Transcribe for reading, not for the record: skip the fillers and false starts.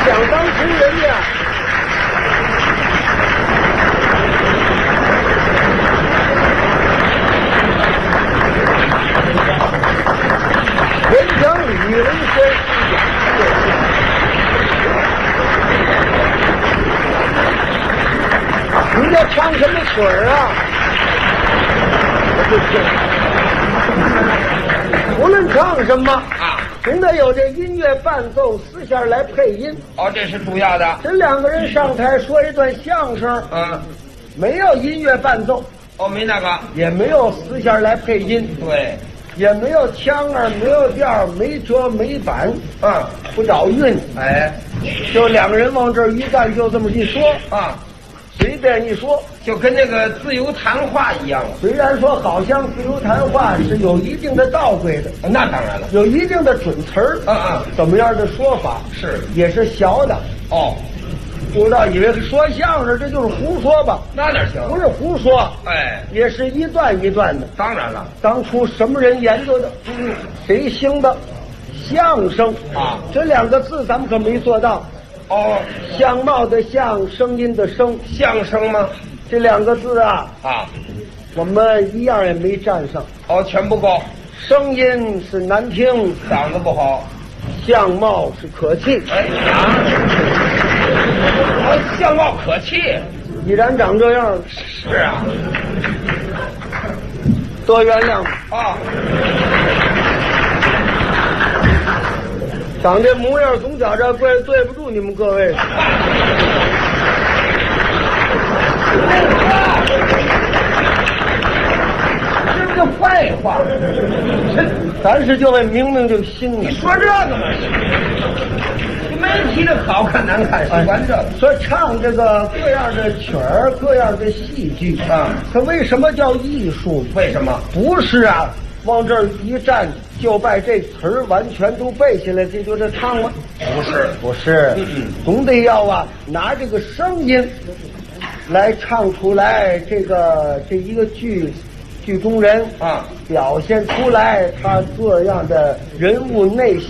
想当初人家人讲女人先你要唱什么曲儿啊？我就听，无论唱什么啊， 总得有这音乐伴奏四下来配音。 哦，这是主要的。 这两个人上台说一段相声，没有音乐伴奏， 哦，没那个， 也没有四下来配音， 对， 也没有腔儿，没有调儿，没折没板，不找韵， 哎， 就两个人往这儿一站，就这么一说，随便一说， 就跟那个自由谈话一样了。 虽然说好像自由谈话是有一定的道规的， 那当然了， 有一定的准词儿，怎么样的说法是也是学的。 哦， 不知道以为说相声这就是胡说吧？ 那哪行？ 不是胡说， 哎， 也是一段一段的。 当然了， 当初什么人研究的？谁兴的？相声啊， 这两个字咱们可没做到。 哦， 相貌的相，声音的声， 相声吗？ 这两个字啊，我们一样也没占上。 哦，全不够， 声音是难听， 嗓子不好， 相貌是可气。 相貌可气， 既然长这样， 是啊， 多原谅啊。 长这模样总觉着怪对不住你们各位。 这是个坏话， 咱是就为明明这个心你说这个嘛？你没提这好看难看，喜欢这个。 所以唱这个各样的曲儿，各样的戏剧它为什么叫艺术？ 为什么？ 不是啊，往这儿一站就把这词儿完全都背下来，这就这唱了？ 不是， 不是，总得要拿这个声音来唱出来这一个剧中人表现出来他这样的人物内心。